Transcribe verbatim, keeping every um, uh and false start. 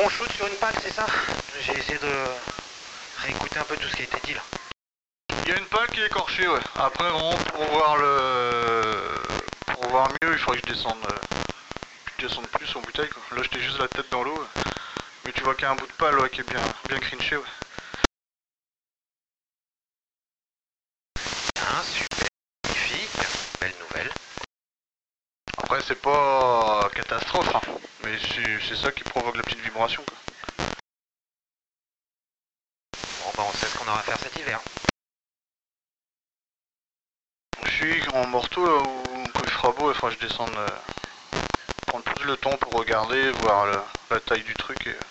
bon shoot sur une pale, c'est ça? J'ai essayé de réécouter un peu tout ce qui a été dit là. Il y a une pale qui est écorchée, ouais. Après, vraiment, pour voir le... Pour voir mieux, il faudrait que je descende, euh... je descende plus en bouteille, quoi. Là, j'étais juste la tête dans l'eau, ouais. Mais tu vois qu'il y a un bout de pale, ouais, qui est bien, bien crinché, ouais. Ah, super, magnifique, belle nouvelle. Après, c'est pas catastrophe, hein. Mais c'est ça qui provoque la petite vibration, quoi. Bon, bah on sait ce qu'on aura à faire cet hiver. Je suis en morteau, là, où quand il fera beau, il faudra que je descende, euh, prendre plus le temps pour regarder, voir le, la taille du truc et...